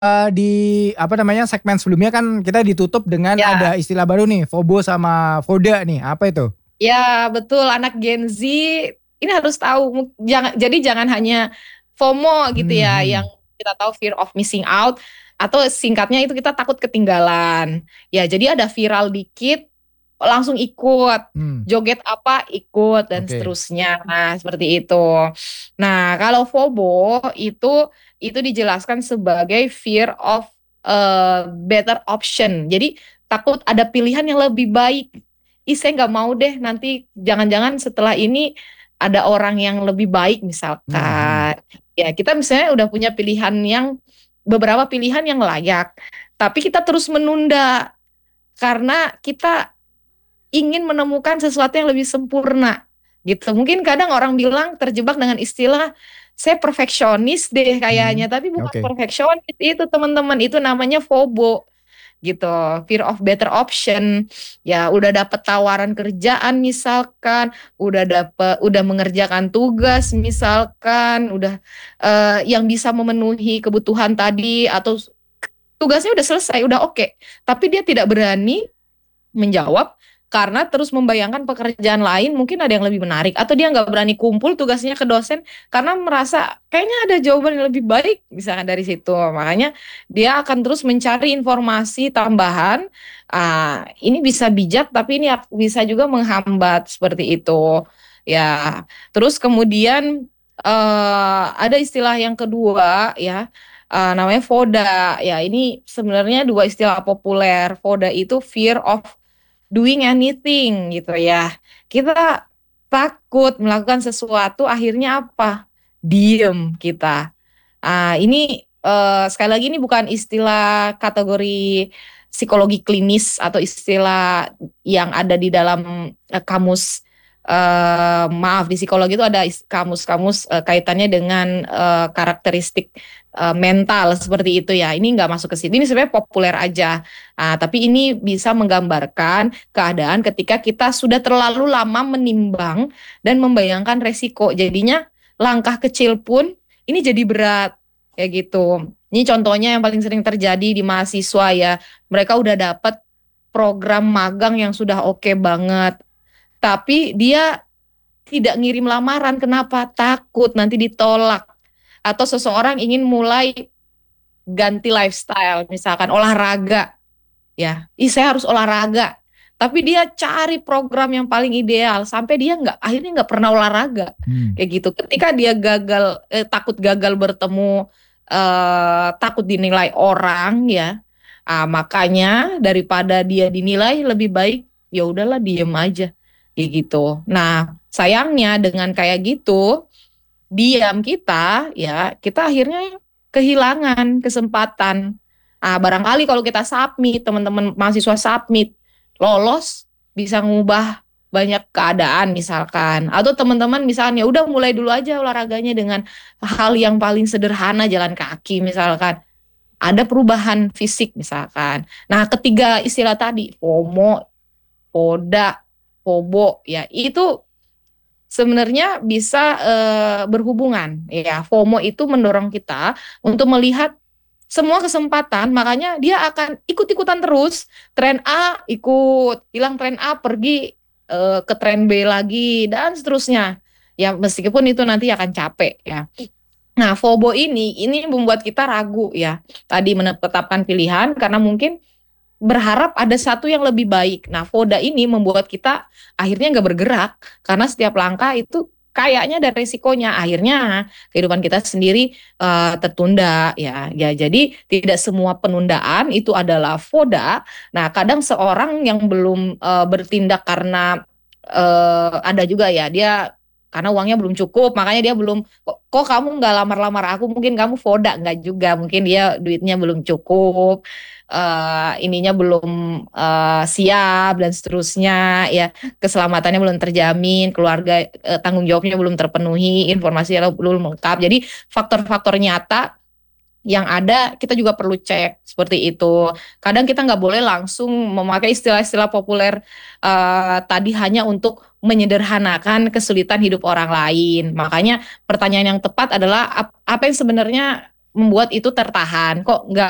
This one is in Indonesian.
Di apa namanya, segmen sebelumnya kan kita ditutup dengan Ya, ada istilah baru nih, FOBO sama FODA nih, apa itu? ya betul anak Gen Z ini harus tahu jangan hanya FOMO gitu Hmm, ya yang hmm. kita tahu fear of missing out atau singkatnya itu kita takut ketinggalan. Ya, jadi ada viral dikit langsung ikut, Hmm, joget apa ikut dan oke. seterusnya. Nah, seperti itu. Nah, kalau FOBO itu dijelaskan sebagai fear of better option. Jadi takut ada pilihan yang lebih baik. Ih, saya nggak mau deh nanti jangan-jangan setelah ini ada orang yang lebih baik Hmm, hmm. misalkan. Ya, kita misalnya udah punya pilihan yang beberapa pilihan yang layak, tapi kita terus menunda karena kita ingin menemukan sesuatu yang lebih sempurna gitu. Mungkin kadang orang bilang terjebak dengan istilah saya perfeksionis deh Hmm, kayaknya, tapi bukan oke. perfeksionis itu teman-teman, itu namanya FOBO gitu, fear of better option. Ya udah dapet tawaran kerjaan misalkan, udah mengerjakan tugas misalkan, udah yang bisa memenuhi kebutuhan tadi atau tugasnya udah selesai, udah oke, tapi dia tidak berani menjawab karena terus membayangkan pekerjaan lain mungkin ada yang lebih menarik atau dia nggak berani kumpul tugasnya ke dosen karena merasa kayaknya ada jawaban yang lebih baik misalnya dari situ, makanya dia akan terus mencari informasi tambahan. Ini bisa bijak tapi ini bisa juga menghambat seperti itu ya. Terus kemudian ada istilah yang kedua ya, namanya FODA ya. Ini sebenarnya dua istilah populer. FODA itu fear of doing anything gitu ya. Kita takut melakukan sesuatu, akhirnya apa? Diem kita. Ini sekali lagi ini bukan istilah kategori psikologi klinis atau istilah yang ada di dalam kamus. Maaf, di psikologi itu ada kamus-kamus kaitannya dengan karakteristik mental seperti itu ya. Ini nggak masuk ke situ. Ini sebenarnya populer aja. Tapi ini bisa menggambarkan keadaan ketika kita sudah terlalu lama menimbang dan membayangkan resiko. Jadinya langkah kecil pun ini jadi berat kayak gitu. Ini contohnya yang paling sering terjadi di mahasiswa ya. Mereka udah dapat program magang yang sudah oke banget, tapi dia tidak ngirim lamaran. Kenapa? Takut nanti ditolak. Atau seseorang ingin mulai ganti lifestyle, misalkan olahraga. Ya, saya harus olahraga. Tapi dia cari program yang paling ideal sampai dia akhirnya nggak pernah olahraga Hmm. kayak gitu. Ketika dia takut gagal bertemu, takut dinilai orang ya. Makanya daripada dia dinilai lebih baik ya udahlah diem aja kayak gitu. Nah, sayangnya dengan kayak gitu, diam kita ya, kita akhirnya kehilangan kesempatan. Barangkali kalau kita submit, teman-teman mahasiswa submit, lolos, bisa ngubah banyak keadaan misalkan. Atau teman-teman misalnya udah mulai dulu aja olahraganya dengan hal yang paling sederhana, jalan kaki misalkan. Ada perubahan fisik misalkan. Nah, ketiga istilah tadi, FOMO, PODA, FOBO, ya itu sebenarnya bisa berhubungan ya. FOMO itu mendorong kita untuk melihat semua kesempatan, makanya dia akan ikut-ikutan terus. Tren A ikut, hilang tren A pergi ke tren B lagi dan seterusnya. Ya meskipun itu nanti akan capek ya. Nah, FOBO ini membuat kita ragu ya. Tadi menetapkan pilihan karena mungkin berharap ada satu yang lebih baik. Nah, FODA ini membuat kita akhirnya nggak bergerak karena setiap langkah itu kayaknya ada resikonya. Akhirnya kehidupan kita sendiri tertunda ya. Ya, jadi tidak semua penundaan itu adalah FODA. Nah, kadang seorang yang belum bertindak karena ada juga ya dia karena uangnya belum cukup, makanya dia belum, kok kamu nggak lamar-lamar aku, mungkin kamu FODA nggak juga, mungkin dia duitnya belum cukup, ininya belum siap dan seterusnya ya, keselamatannya belum terjamin, keluarga tanggung jawabnya belum terpenuhi, informasinya belum lengkap. Jadi faktor-faktor nyata yang ada kita juga perlu cek seperti itu. Kadang kita nggak boleh langsung memakai istilah-istilah populer tadi hanya untuk menyederhanakan kesulitan hidup orang lain. Makanya pertanyaan yang tepat adalah apa yang sebenarnya membuat itu tertahan? Kok nggak